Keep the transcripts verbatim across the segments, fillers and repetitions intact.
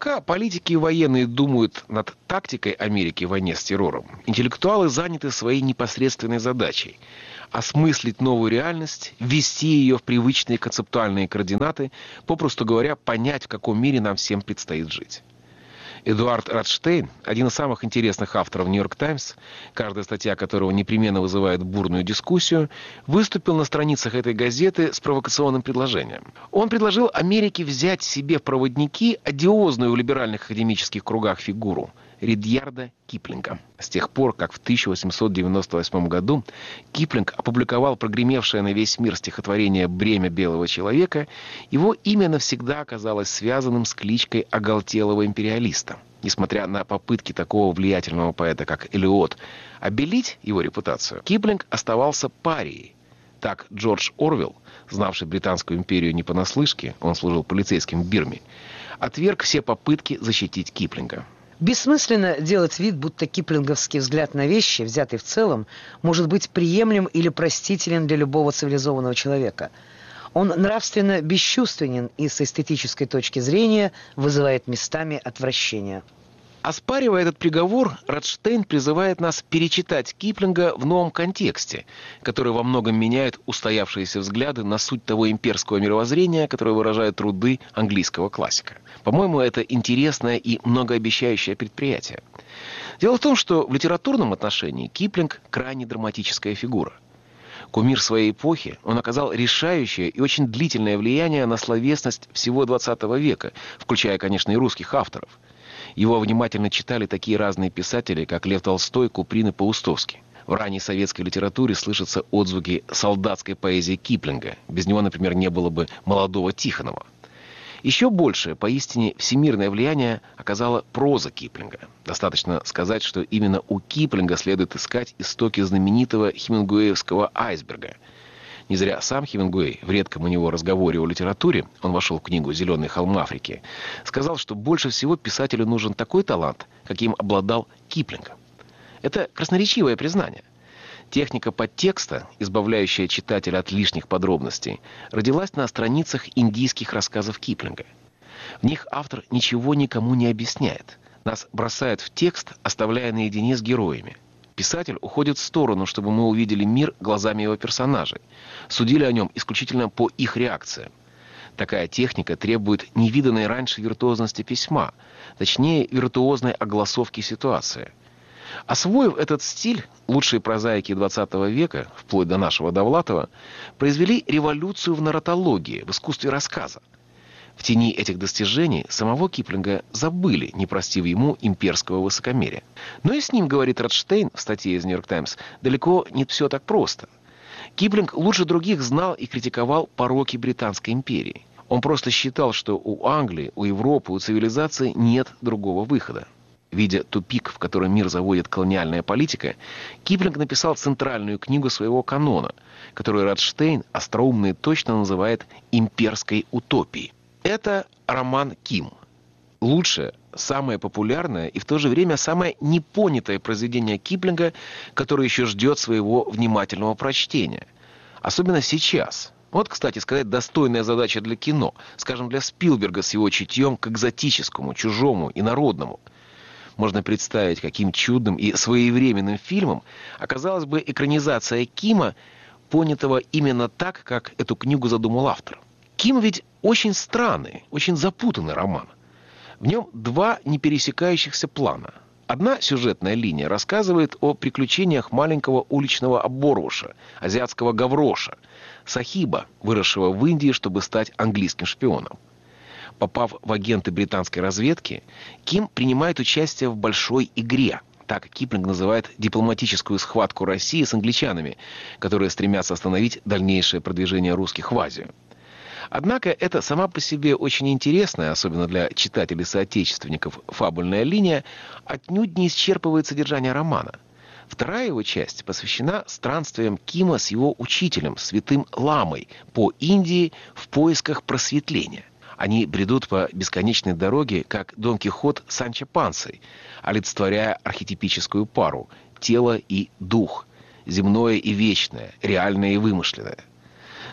Пока политики и военные думают над тактикой Америки в войне с террором, интеллектуалы заняты своей непосредственной задачей – осмыслить новую реальность, ввести ее в привычные концептуальные координаты, попросту говоря, понять, в каком мире нам всем предстоит жить. Эдуард Радштейн, один из самых интересных авторов «Нью-Йорк Таймс», каждая статья которого непременно вызывает бурную дискуссию, выступил на страницах этой газеты с провокационным предложением. Он предложил Америке взять себе в проводники одиозную в либеральных академических кругах фигуру Ридьярда Киплинга. С тех пор, как в тысяча восемьсот девяносто восьмом году Киплинг опубликовал прогремевшее на весь мир стихотворение «Бремя белого человека», его имя навсегда оказалось связанным с кличкой оголтелого империалиста. Несмотря на попытки такого влиятельного поэта, как Элиот, обелить его репутацию, Киплинг оставался парией. Так Джордж Орвелл, знавший Британскую империю не понаслышке, он служил полицейским в Бирме, отверг все попытки защитить Киплинга. Бессмысленно делать вид, будто киплинговский взгляд на вещи, взятый в целом, может быть приемлем или простителен для любого цивилизованного человека. Он нравственно бесчувственен и с эстетической точки зрения вызывает местами отвращение. Оспаривая этот приговор, Радштейн призывает нас перечитать Киплинга в новом контексте, который во многом меняет устоявшиеся взгляды на суть того имперского мировоззрения, которое выражают труды английского классика. По-моему, это интересное и многообещающее предприятие. Дело в том, что в литературном отношении Киплинг – крайне драматическая фигура. Кумир своей эпохи, он оказал решающее и очень длительное влияние на словесность всего двадцатого века, включая, конечно, и русских авторов. Его внимательно читали такие разные писатели, как Лев Толстой, Куприн и Паустовский. В ранней советской литературе слышатся отзвуки солдатской поэзии Киплинга. Без него, например, не было бы молодого Тихонова. Еще большее, поистине всемирное влияние оказала проза Киплинга. Достаточно сказать, что именно у Киплинга следует искать истоки знаменитого хемингуэевского айсберга. Не зря сам Хемингуэй в редком у него разговоре о литературе, он вошел в книгу «Зеленый холм Африки», сказал, что больше всего писателю нужен такой талант, каким обладал Киплинг. Это красноречивое признание. Техника подтекста, избавляющая читателя от лишних подробностей, родилась на страницах индийских рассказов Киплинга. В них автор ничего никому не объясняет. Нас бросают в текст, оставляя наедине с героями. Писатель уходит в сторону, чтобы мы увидели мир глазами его персонажей, судили о нем исключительно по их реакциям. Такая техника требует невиданной раньше виртуозности письма, точнее, виртуозной огласовки ситуации. Освоив этот стиль, лучшие прозаики двадцатого века, вплоть до нашего Довлатова, произвели революцию в нарратологии, в искусстве рассказа. В тени этих достижений самого Киплинга забыли, не простив ему имперского высокомерия. Но и с ним, говорит Радштейн в статье из «Нью-Йорк Таймс», далеко не все так просто. Киплинг лучше других знал и критиковал пороки Британской империи. Он просто считал, что у Англии, у Европы, у цивилизации нет другого выхода. Видя тупик, в который мир заводит колониальная политика, Киплинг написал центральную книгу своего канона, которую Радштейн остроумно и точно называет «имперской утопией». Это роман «Ким». Лучшее, самое популярное и в то же время самое непонятое произведение Киплинга, которое еще ждет своего внимательного прочтения. Особенно сейчас. Вот, кстати сказать, достойная задача для кино, скажем, для Спилберга с его чутьем к экзотическому, чужому и народному. Можно представить, каким чудным и своевременным фильмом оказалась бы экранизация Кима, понятого именно так, как эту книгу задумал автор. Ким ведь очень странный, очень запутанный роман. В нем два непересекающихся плана. Одна сюжетная линия рассказывает о приключениях маленького уличного оборвыша, азиатского гавроша, Сахиба, выросшего в Индии, чтобы стать английским шпионом. Попав в агенты британской разведки, Ким принимает участие в большой игре. Так Киплинг называет дипломатическую схватку России с англичанами, которые стремятся остановить дальнейшее продвижение русских в Азию. Однако это сама по себе очень интересная, особенно для читателей-соотечественников, фабульная линия отнюдь не исчерпывает содержание романа. Вторая его часть посвящена странствиям Кима с его учителем, святым Ламой, по Индии в поисках просветления. Они бредут по бесконечной дороге, как Дон Кихот с Санчо Пансой, олицетворяя архетипическую пару – тело и дух, земное и вечное, реальное и вымышленное.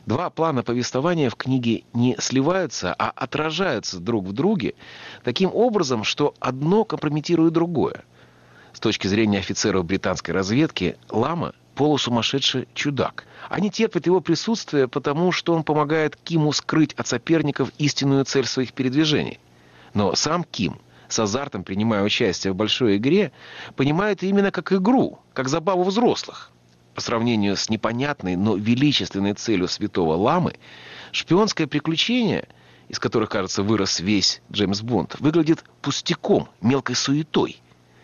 Два плана повествования в книге не сливаются, а отражаются друг в друге таким образом, что одно компрометирует другое. С точки зрения офицеров британской разведки, Лама – полусумасшедший чудак. Они терпят его присутствие, потому что он помогает Киму скрыть от соперников истинную цель своих передвижений. Но сам Ким, с азартом принимая участие в большой игре, понимает именно как игру, как забаву взрослых. По сравнению с непонятной, но величественной целью святого Ламы, шпионское приключение, из которых, кажется, вырос весь Джеймс Бонд, выглядит пустяком, мелкой суетой.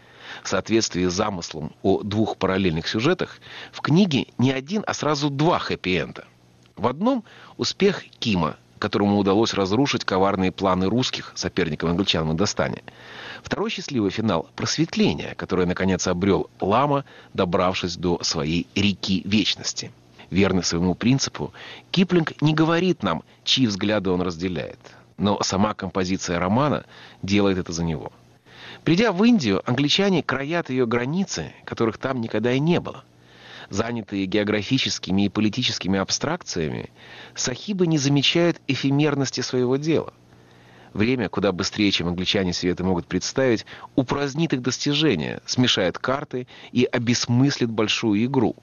В соответствии с замыслом о двух параллельных сюжетах, в книге не один, а сразу два хэппи-энда. В одном – успех Кима, которому удалось разрушить коварные планы русских, соперников англичан в Индостане. Второй счастливый финал – просветление, которое, наконец, обрел Лама, добравшись до своей реки вечности. Верный своему принципу, Киплинг не говорит нам, чьи взгляды он разделяет. Но сама композиция романа делает это за него. Придя в Индию, англичане краят ее границы, которых там никогда и не было. Занятые географическими и политическими абстракциями, сахибы не замечают эфемерности своего дела. Время, куда быстрее, чем англичане себе это могут представить, упразднит их достижения, смешает карты и обесмыслит большую игру.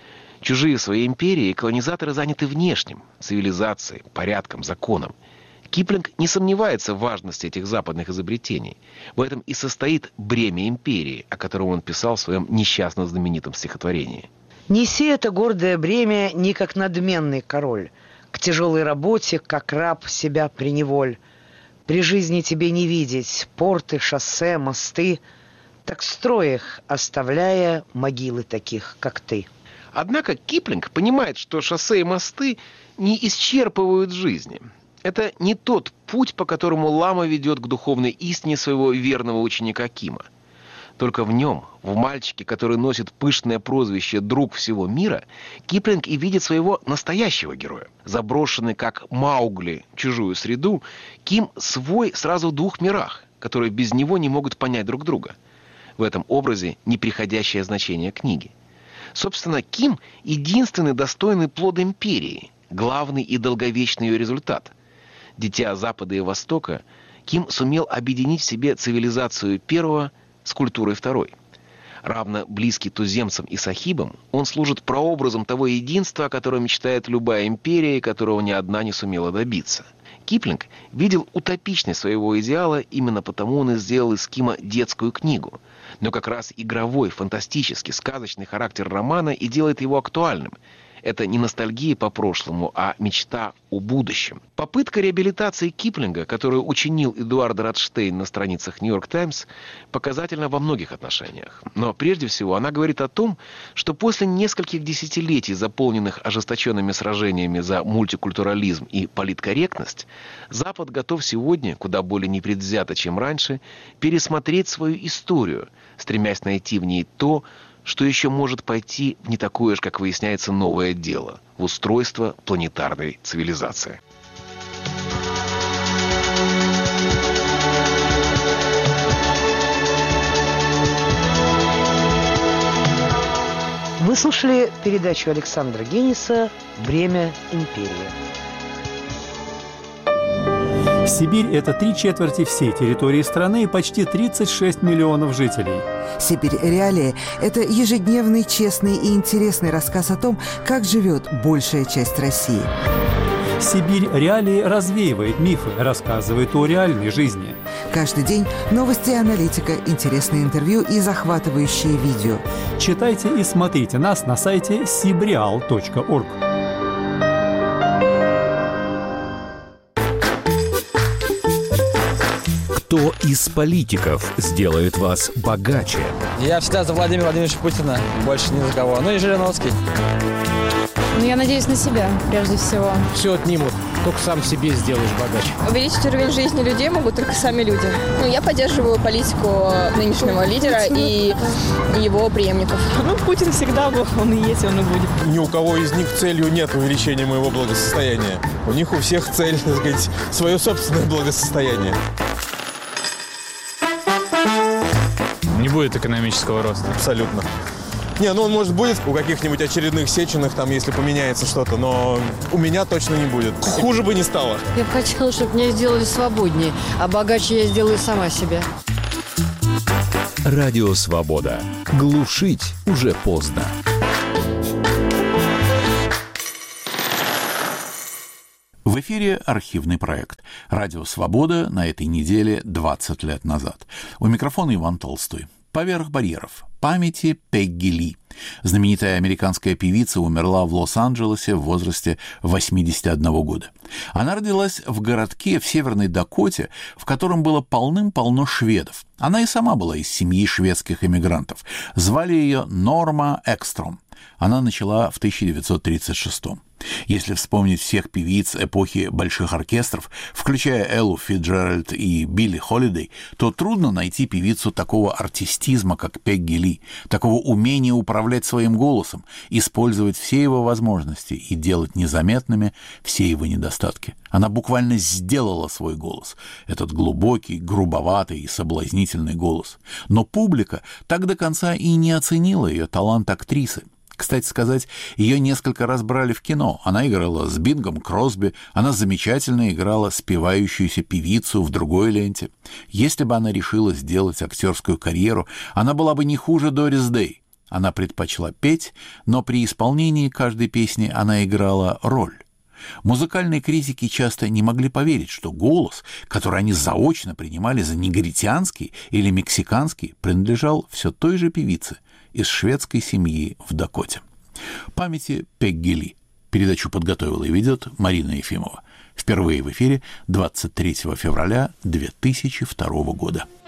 Чужие в своей империи колонизаторы заняты внешним – цивилизацией, порядком, законом. Киплинг не сомневается в важности этих западных изобретений. В этом и состоит бремя империи, о котором он писал в своем несчастно знаменитом стихотворении. «Неси это гордое бремя не как надменный король, к тяжелой работе, как раб, себя приневоль. При жизни тебе не видеть порты, шоссе, мосты, так строй их, оставляя могилы таких, как ты». Однако Киплинг понимает, что шоссе и мосты не исчерпывают жизни. Это не тот путь, по которому Лама ведет к духовной истине своего верного ученика Кима. Только в нем, в мальчике, который носит пышное прозвище «Друг всего мира», Киплинг и видит своего настоящего героя. Заброшенный как Маугли в чужую среду, Ким свой сразу в двух мирах, которые без него не могут понять друг друга. В этом образе неприходящее значение книги. Собственно, Ким – единственный достойный плод империи, главный и долговечный ее результат. Дитя Запада и Востока, Ким сумел объединить в себе цивилизацию первого с культурой второй. Равно близкий туземцам и сахибам, он служит прообразом того единства, о котором мечтает любая империя, и которого ни одна не сумела добиться. Киплинг видел утопичность своего идеала, именно потому он и сделал из Кима детскую книгу. Но как раз игровой, фантастический, сказочный характер романа и делает его актуальным. Это не ностальгия по прошлому, а мечта о будущем. Попытка реабилитации Киплинга, которую учинил Эдуард Радштейн на страницах «Нью-Йорк Таймс», показательна во многих отношениях. Но прежде всего она говорит о том, что после нескольких десятилетий, заполненных ожесточенными сражениями за мультикультурализм и политкорректность, Запад готов сегодня, куда более непредвзято, чем раньше, пересмотреть свою историю, стремясь найти в ней то, что еще может пойти в не такое же, как выясняется, новое дело – в устройство планетарной цивилизации. Вы слушали передачу Александра Гениса «Бремя империи». Сибирь – это три четверти всей территории страны и почти тридцать шесть миллионов жителей. «Сибирь. Реалии» – это ежедневный, честный и интересный рассказ о том, как живет большая часть России. «Сибирь. Реалии» развеивает мифы, рассказывает о реальной жизни. Каждый день новости и аналитика, интересные интервью и захватывающие видео. Читайте и смотрите нас на сайте сибреал точка орг. Кто из политиков сделает вас богаче? Я всегда за Владимира Владимировича Путина, больше ни за кого. Ну и Жириновский. Ну, я надеюсь на себя, прежде всего. Все отнимут, только сам себе сделаешь богаче. Увеличить уровень жизни людей могут только сами люди. Ну, я поддерживаю политику нынешнего лидера и его преемников. Ну, Путин всегда был, он и есть, он и будет. Ни у кого из них целью нет увеличения моего благосостояния. У них у всех цель, так сказать, свое собственное благосостояние. Не будет экономического роста. Абсолютно. Не, ну он, может, будет у каких-нибудь очередных Сеченых, там, если поменяется что-то, но у меня точно не будет. Хуже бы не стало. Я бы хотела, чтобы меня сделали свободнее, а богаче я сделаю сама себя. Радио «Свобода». Глушить уже поздно. В эфире архивный проект «Радио Свобода» на этой неделе двадцать лет назад. У микрофона Иван Толстой. «Поверх барьеров. Памяти Пегги Ли». Знаменитая американская певица умерла в Лос-Анджелесе в возрасте восьмидесяти одного года. Она родилась в городке в Северной Дакоте, в котором было полным-полно шведов. Она и сама была из семьи шведских эмигрантов. Звали ее Норма Экстром. Она начала в тысяча девятьсот тридцать шестом. Если вспомнить всех певиц эпохи больших оркестров, включая Эллу Фицджеральд и Билли Холидей, то трудно найти певицу такого артистизма, как Пегги Ли, такого умения управлять своим голосом, использовать все его возможности и делать незаметными все его недостатки. Она буквально сделала свой голос, этот глубокий, грубоватый и соблазнительный голос. Но публика так до конца и не оценила ее талант актрисы. Кстати сказать, ее несколько раз брали в кино. Она играла с Бингом Кросби, она замечательно играла спевающуюся певицу в другой ленте. Если бы она решила сделать актерскую карьеру, она была бы не хуже Дорис Дэй. Она предпочла петь, но при исполнении каждой песни она играла роль. Музыкальные критики часто не могли поверить, что голос, который они заочно принимали за негритянский или мексиканский, принадлежал все той же певице из шведской семьи в Дакоте. Памяти Пегги Ли. Передачу подготовила и ведет Марина Ефимова. Впервые в эфире двадцать третьего февраля две тысячи второго года.